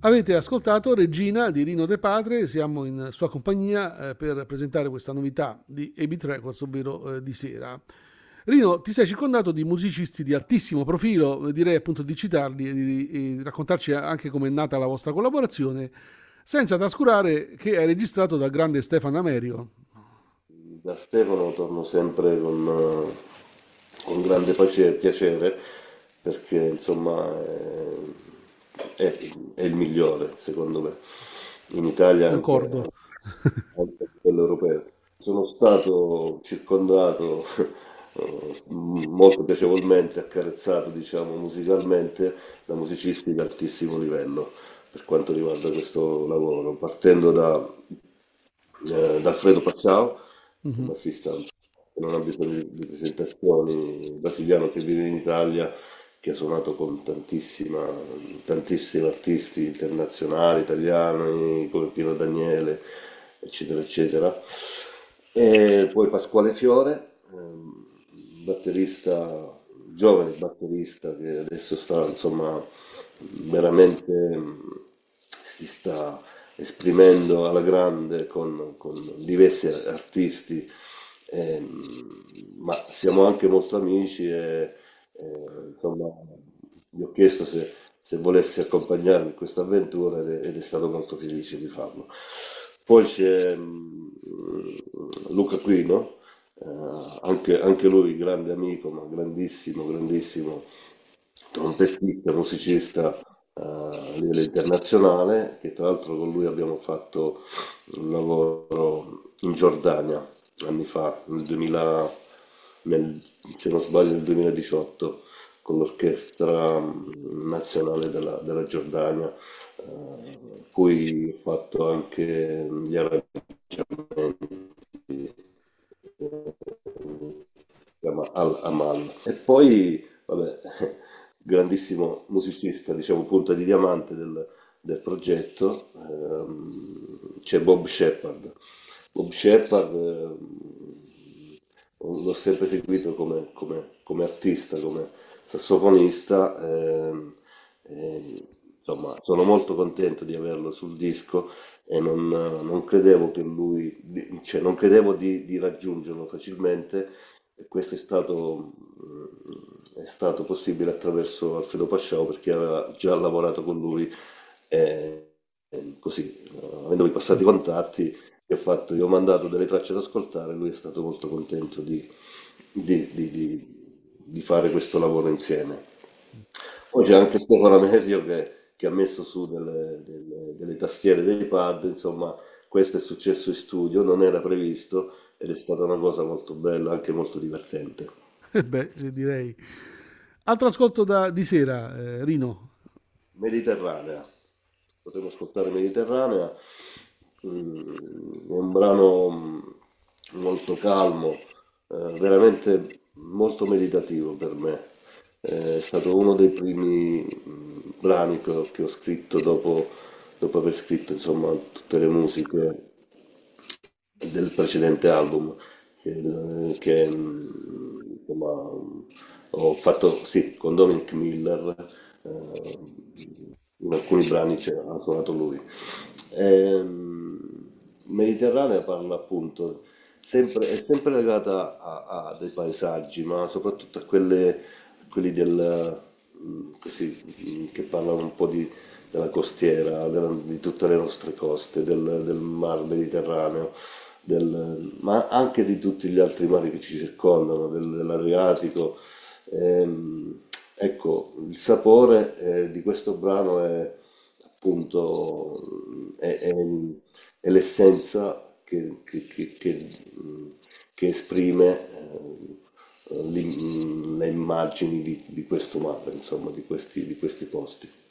Avete ascoltato Regina di Rino De Padre, siamo in sua compagnia per presentare questa novità di Abit Records, ovvero di sera. Rino, ti sei circondato di musicisti di altissimo profilo, direi appunto di citarli e di raccontarci anche come è nata la vostra collaborazione, senza trascurare che hai registrato dal grande Stefano Amerio. Da Stefano torno sempre con grande piacere perché insomma è il migliore secondo me in Italia Concordo. anche a livello europeo. Sono stato circondato molto piacevolmente, accarezzato diciamo musicalmente da musicisti di altissimo livello per quanto riguarda questo lavoro, partendo da Alfredo Paciao, un Mhm. bassista che non ha bisogno di presentazioni, brasiliano che vive in Italia, che ha suonato con tantissimi artisti internazionali, italiani, come Pino Daniele, eccetera, eccetera. E poi Pasquale Fiore, batterista, giovane batterista che adesso sta, insomma, veramente si sta esprimendo alla grande con diversi artisti, ma siamo anche molto amici insomma, gli ho chiesto se volesse accompagnarmi in questa avventura ed è stato molto felice di farlo. Poi c'è Luca Quino, anche lui grande amico, ma grandissimo, grandissimo trombettista, musicista a livello internazionale, che tra l'altro con lui abbiamo fatto un lavoro in Giordania anni fa, nel 2000, se non sbaglio nel 2018, con l'Orchestra Nazionale della Giordania, cui ho fatto anche gli arrangiamenti, si chiama Al-Amal. E poi, vabbè, grandissimo musicista, diciamo punta di diamante del progetto, c'è Bob Shepard. Bob Shepard l'ho sempre seguito come artista, come sassofonista, insomma sono molto contento di averlo sul disco e non credevo che lui, cioè non credevo di raggiungerlo facilmente e questo è stato possibile attraverso Alfredo Pasciao perché aveva già lavorato con lui e così, avendomi passati i contatti, gli ho mandato delle tracce da ascoltare e lui è stato molto contento di fare questo lavoro insieme. Poi c'è anche Stefano Amesio che ha messo su delle tastiere dei pad, insomma, questo è successo in studio, non era previsto ed è stata una cosa molto bella, anche molto divertente. Beh, direi. Altro ascolto di sera, Rino. Mediterranea, potremmo ascoltare Mediterranea, è un brano molto calmo, veramente molto meditativo per me. È stato uno dei primi brani che ho scritto dopo aver scritto insomma tutte le musiche del precedente album insomma ho fatto sì con Dominic Miller, eh, in alcuni brani ha suonato lui. Mediterranea parla appunto è sempre legata a dei paesaggi ma soprattutto a quelli così, che parlano un po' della costiera, di tutte le nostre coste, del mar Mediterraneo, ma anche di tutti gli altri mari che ci circondano, dell'Adriatico. Ecco, il sapore di questo brano è appunto è l'essenza che esprime le immagini di questo mare, insomma, di questi posti.